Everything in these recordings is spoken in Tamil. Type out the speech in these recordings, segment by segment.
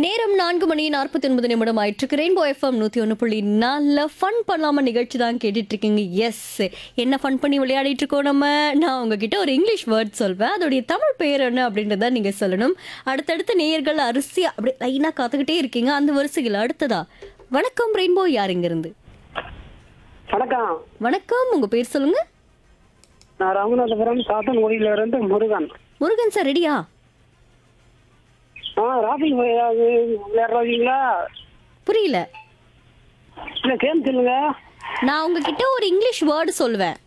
நேரம் 4:49 ஆயிட்டிருக்கு. ரெயின்போ எஃப்எம் 101.4 ஃபன் பண்ணாம நிகழ்ச்சி தான் கேட்டுட்டு இருக்கீங்க. எஸ், என்ன ஃபன் பண்ணி விளையாடிட்டு இருக்கோம் நம்ம. நான் உங்ககிட்ட ஒரு இங்கிலீஷ் வேர்ட் சொல்வேன், அதோடைய தமிழ் பெயர் என்ன அப்படின்றத நீங்க சொல்லணும். அடுத்தடுத்த நேயர்கள் அரிசியா அப்படியே லைனா காத்துக்கிட்டே இருக்கீங்க. அந்த வரிசையில் அடுத்ததா வணக்கம் ரெயின்போ, யார் இங்க இருந்து? வணக்கம். வணக்கம், உங்க பேர் சொல்லுங்க. நான் ராமநாதபுரம் சாத்தன்குடியில இருந்து முருகன். முருகன் சார், ரெடியா? ராபி விளையாடுறீங்களா? புரியல. இல்ல கேம் சொல்லுங்க. நான் உங்ககிட்ட ஒரு இங்கிலீஷ் வேர்டு சொல்வேன்,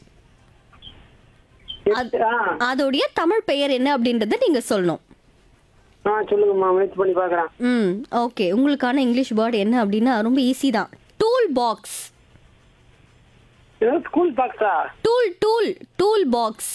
அதோடைய தமிழ் பெயர் என்ன அப்படின்றத நீங்க சொல்லணும். சொல்லுங்கம்மா, முயற்சி பண்ணி பாக்குறேன். ஓகே, உங்களுக்கான இங்கிலீஷ் வேர்டு என்ன அப்படின்னா ரொம்ப ஈஸி தான். Tool box. School பாக்ஸா? Tool tool tool box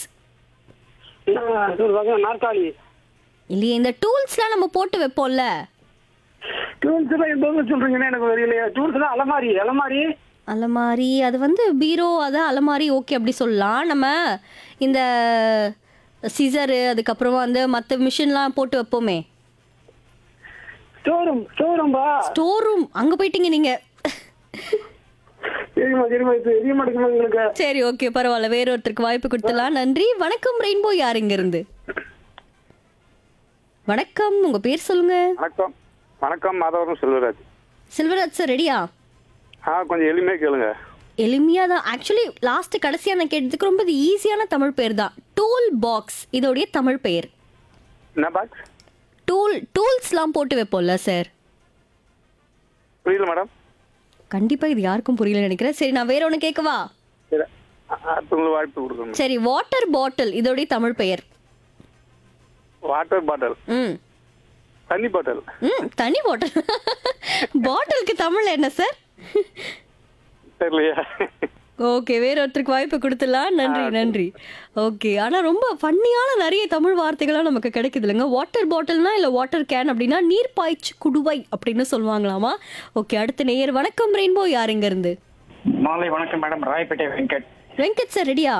நாற்காலி இல்லையே. இந்த டூல்ஸ்லாம் நம்ம போட்டு வைப்போம்ல. டூல்ஸ் எல்லாம் எந்த சொல்றீங்கன்னு எனக்கு தெரியலையா. டூல்ஸ் எல்லாம் அலமாரி. அலமாரி அலமாரி அது வந்து பீரோ, அதான் அலமாரி. ஓகே, அப்படி சொல்லலாம். நம்ம இந்த சிசரு, அதுக்கப்புறமா வந்து மற்ற மிஷின்லாம் போட்டு வைப்போமே. ஸ்டோரூம். ஸ்டோரூம்பா? Store room. அங்கே போயிட்டீங்க நீங்க. தெரியுமா தெரியுமா, இது தெரிய மாட்டேங்குமா உங்களுக்கு? சரி, ஓகே, பரவாயில்ல. வேற ஒருத்தருக்கு வாய்ப்பு கொடுத்தலாம். நன்றி. வணக்கம் ரெயின்போ, யார் இங்க இருந்து? வணக்கம், உங்க பேர் சொல்லுங்க. வணக்கம். வணக்கம், மாதவரம் செல்வராஜ். செல்வராஜ் சார், ரெடியா? கொஞ்சம் எளிமையாக கேளுங்க. எளிமையா தான். ஆக்சுவலி லாஸ்ட் கடைசியா நான் கேட்டதுக்கு ரொம்ப ஈஸியான தமிழ் பெயர் தான். டூல் பாக்ஸ் இதோடைய தமிழ் பெயர் என்ன பாக்ஸ்? டூல்ஸ்லாம் போட்டு வைப்போம்ல சார். புரியல மேடம். கண்டிப்பா இது யாருக்கும் புரியல நினைக்கிறேன். சரி, நான் வேற ஒன்று கேட்கவா? சரி, அடுத்தவங்களுக்கு வாய்ப்பு கொடுக்கணும். சரி, வாட்டர் பாட்டில் இதோடைய தமிழ் பெயர். Water bottle. தண்ணி பாட்டில். தண்ணி பாட்டில். பாட்டிலுக்கு தமிழ் என்ன சார்? தெரியலையா? ஓகே, வேற ஒருத்தருக்கு வாய்ப்பு கொடுத்துடலாம். நன்றி நன்றி. ஓகே, ஆனால் ரொம்ப ஃபன்னியான நிறைய தமிழ் வார்த்தைகள்லாம் நமக்கு கிடைக்குது இல்லைங்க. வாட்டர் பாட்டில்னா இல்லை வாட்டர் கேன் அப்படின்னா நீர் பாய்ச்சி குடுவை அப்படின்னு சொல்லுவாங்களாமா. ஓகே, அடுத்த நேயர். வணக்கம் ரெயின்போ, யார் இங்க இருந்து? மாலை வணக்கம் மேடம். ராயப்பேட்டை வெங்கட். வெங்கட் சார், ரெடியா?